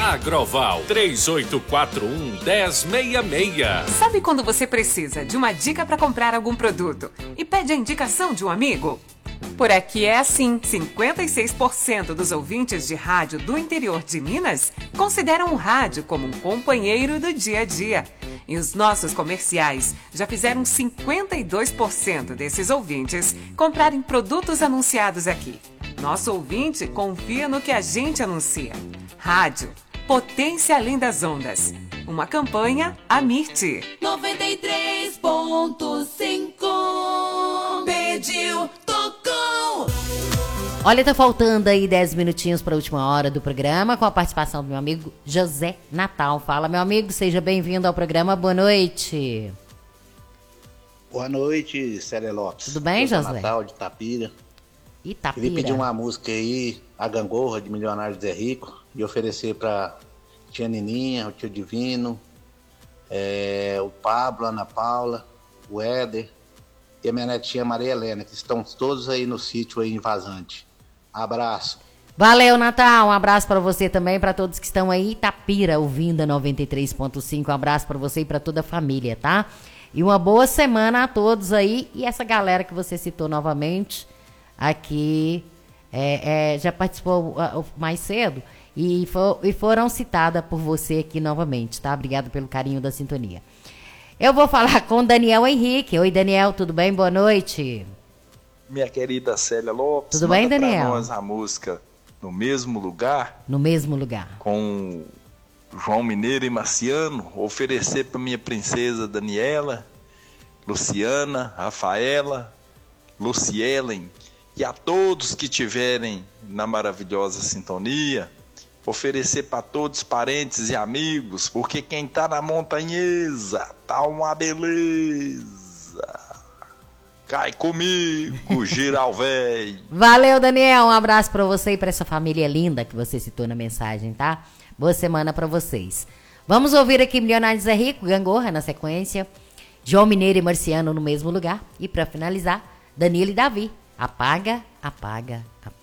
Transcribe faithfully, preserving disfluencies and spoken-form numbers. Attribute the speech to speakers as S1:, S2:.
S1: Agroval três oito quatro um, um zero seis seis.
S2: Sabe quando você precisa de uma dica para comprar algum produto e pede a indicação de um amigo? Por aqui é assim, cinquenta e seis por cento dos ouvintes de rádio do interior de Minas consideram o rádio como um companheiro do dia a dia. E os nossos comerciais já fizeram cinquenta e dois por cento desses ouvintes comprarem produtos anunciados aqui. Nosso ouvinte confia no que a gente anuncia. Rádio, potência além das ondas. Uma campanha Amirte.
S3: noventa e três ponto cinco. Pediu, tocou.
S4: Olha, tá faltando aí dez minutinhos para a última hora do programa, com a participação do meu amigo José Natal. Fala, meu amigo, seja bem-vindo ao programa. Boa noite.
S5: Boa noite, Célia Lopes.
S4: Tudo bem,
S5: José
S4: José?
S5: Natal, de Itapira.
S4: Itapira.
S5: Queria pedir uma música aí, A Gangorra, de Milionário Zé Rico, e oferecer para tia Nininha, o tio Divino, é, o Pablo, a Ana Paula, o Éder e a minha netinha Maria Helena, que estão todos aí no sítio aí em Vazante. Abraço.
S4: Valeu, Natal. Um abraço para você também, para todos que estão aí em Itapira, ouvindo a noventa e três ponto cinco. Um abraço para você e para toda a família, tá? E uma boa semana a todos aí. E essa galera que você citou novamente aqui, é, é, já participou uh, mais cedo e, for, e foram citadas por você aqui novamente, tá? Obrigado pelo carinho da sintonia. Eu vou falar com o Daniel Henrique. Oi, Daniel, tudo bem? Boa noite.
S6: Minha querida Célia Lopes,
S4: tudo bem,
S6: manda
S4: Daniel?
S6: pra nós a música No Mesmo Lugar.
S4: No Mesmo Lugar.
S6: Com João Mineiro e Marciano. Oferecer para minha princesa Daniela, Luciana, Rafaela, Lucielen e a todos que tiverem na maravilhosa sintonia. Oferecer para todos parentes e amigos, porque quem tá na montanhesa tá uma beleza. Cai comigo, giral véi.
S4: Valeu, Daniel. Um abraço pra você e pra essa família linda que você citou na mensagem, tá? Boa semana pra vocês. Vamos ouvir aqui Milionário Zé Rico, Gangorra na sequência. João Mineiro e Marciano no mesmo lugar. E pra finalizar, Danilo e Davi. Apaga, apaga, apaga.